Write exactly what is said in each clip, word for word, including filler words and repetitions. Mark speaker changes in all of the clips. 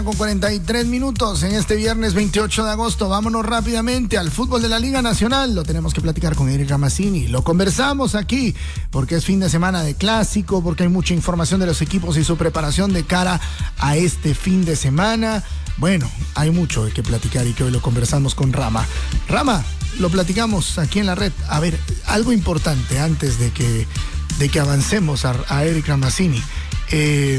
Speaker 1: Con cuarenta y tres minutos en este viernes veintiocho de agosto. Vámonos rápidamente al fútbol de la Liga Nacional. Lo tenemos que platicar con Eric Ramazzini. Lo conversamos aquí porque es fin de semana de clásico, porque hay mucha información de los equipos y su preparación de cara a este fin de semana. Bueno, hay mucho de que platicar y que hoy lo conversamos con Rama. Rama, lo platicamos aquí en la red. A ver, algo importante antes de que, de que avancemos a, a Eric Ramazzini. Eh,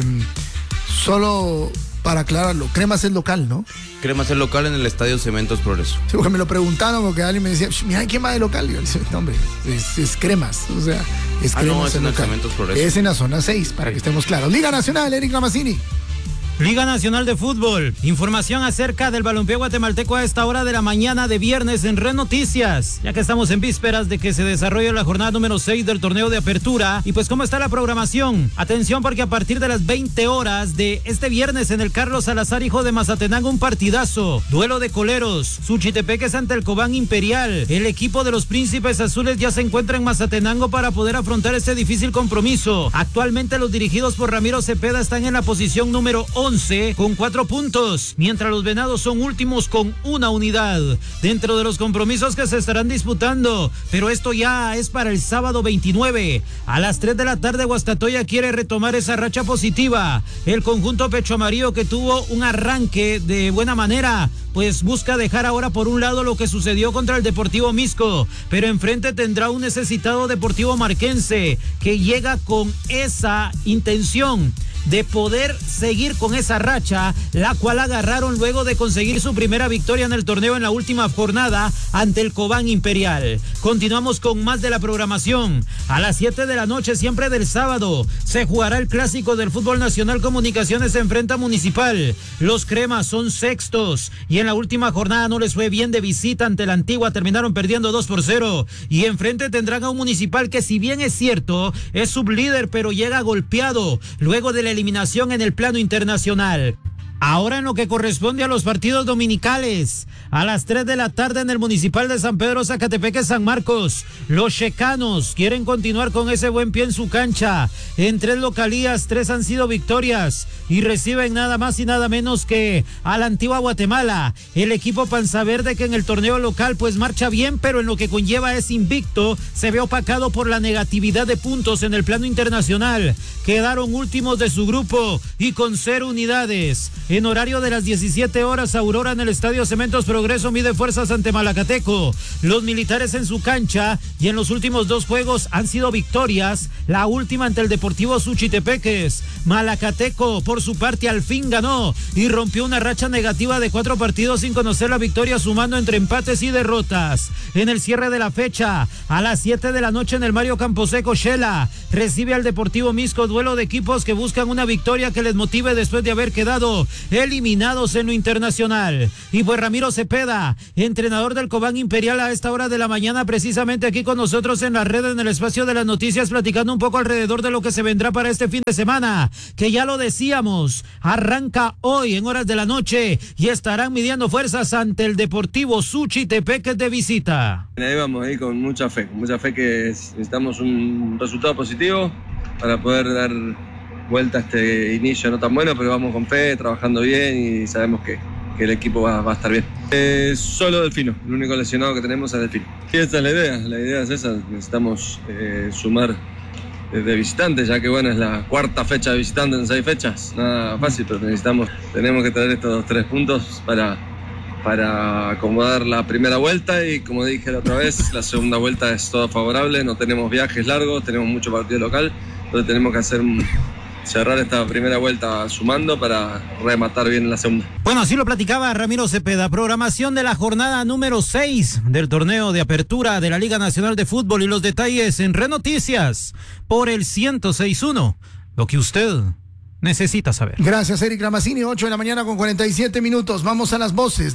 Speaker 1: solo... Para aclararlo, Cremas es local, ¿no?
Speaker 2: Cremas es local en el Estadio Cementos Progreso.
Speaker 1: Sí, porque me lo preguntaron, porque alguien me decía, mira, ¿quién va de local? Y yo decía, no, hombre, es, es Cremas, o sea, es
Speaker 2: ah,
Speaker 1: Cremas
Speaker 2: no, es en el Cementos Progreso.
Speaker 1: Es en la zona seis, para sí. que estemos claros. Liga Nacional, Eric Ramazzini.
Speaker 3: Liga Nacional de Fútbol. Información acerca del balompié guatemalteco a esta hora de la mañana de viernes en Red Noticias, ya que estamos en vísperas de que se desarrolle la jornada número seis del torneo de apertura. Y pues, ¿cómo está la programación? Atención, porque a partir de las veinte horas de este viernes en el Carlos Salazar, hijo de Mazatenango, un partidazo. Duelo de coleros. Suchitepeques ante el Cobán Imperial. El equipo de los Príncipes Azules ya se encuentra en Mazatenango para poder afrontar este difícil compromiso. Actualmente los dirigidos por Ramiro Cepeda están en la posición número once con cuatro puntos, mientras los Venados son últimos con una unidad dentro de los compromisos que se estarán disputando. Pero esto ya es para el sábado veintinueve a las tres de la tarde. Guastatoya quiere retomar esa racha positiva. El conjunto pecho amarillo, que tuvo un arranque de buena manera, pues busca dejar ahora por un lado lo que sucedió contra el Deportivo Misco, pero enfrente tendrá un necesitado Deportivo Marquense que llega con esa intención de poder seguir con esa racha, la cual agarraron luego de conseguir su primera victoria en el torneo en la última jornada ante el Cobán Imperial. Continuamos con más de la programación. A las siete de la noche, siempre del sábado, se jugará el clásico del fútbol nacional. Comunicaciones se enfrenta a Municipal. Los cremas son sextos y en la última jornada no les fue bien de visita ante la Antigua, terminaron perdiendo dos por cero, y enfrente tendrán a un Municipal que, si bien es cierto, es sublíder, pero llega golpeado luego de la eliminación en el plano internacional. Ahora, en lo que corresponde a los partidos dominicales, a las tres de la tarde en el Municipal de San Pedro Zacatepeque San Marcos, los checanos quieren continuar con ese buen pie en su cancha. En tres localías, tres han sido victorias y reciben nada más y nada menos que a la Antigua Guatemala. El equipo Panza Verde, que en el torneo local pues marcha bien, pero en lo que conlleva es invicto, se ve opacado por la negatividad de puntos en el plano internacional. Quedaron últimos de su grupo y con cero unidades. En horario de las diecisiete horas, Aurora en el Estadio Cementos Progreso mide fuerzas ante Malacateco. Los militares en su cancha, y en los últimos dos juegos han sido victorias, la última ante el Deportivo Suchitepeques. Malacateco, por su parte, al fin ganó y rompió una racha negativa de cuatro partidos sin conocer la victoria, sumando entre empates y derrotas. En el cierre de la fecha, a las siete de la noche en el Mario Camposeco, Shela recibe al Deportivo Misco, duelo de equipos que buscan una victoria que les motive después de haber quedado eliminados en lo internacional. Y pues Ramiro Cepeda, entrenador del Cobán Imperial, a esta hora de la mañana, precisamente aquí con nosotros en la red, en el espacio de las noticias, platicando un poco alrededor de lo que se vendrá para este fin de semana, que ya lo decíamos, arranca hoy en horas de la noche y estarán midiendo fuerzas ante el Deportivo Suchitepeques de visita.
Speaker 4: Ahí vamos, ahí con mucha fe, con mucha fe que necesitamos un resultado positivo para poder dar vuelta a este inicio no tan bueno, pero vamos con fe, trabajando bien y sabemos que, que el equipo va, va a estar bien. Eh, solo Delfino, el único lesionado que tenemos es Delfino. Y esta es la idea, la idea es esa, necesitamos eh, sumar de visitantes, ya que bueno, es la cuarta fecha de visitantes en seis fechas, nada fácil, pero necesitamos, tenemos que traer estos tres puntos para, para acomodar la primera vuelta, y como dije la otra vez, la segunda vuelta es todo favorable, no tenemos viajes largos, tenemos mucho partido local, entonces tenemos que hacer un cerrar esta primera vuelta sumando para rematar bien la segunda.
Speaker 3: Bueno, así lo platicaba Ramiro Cepeda. Programación de la jornada número seis del torneo de apertura de la Liga Nacional de Fútbol, y los detalles en Red Noticias por el ciento seis punto uno. Lo que usted necesita saber.
Speaker 1: Gracias, Eric Ramazzini. ocho de la mañana con cuarenta y siete minutos. Vamos a las voces.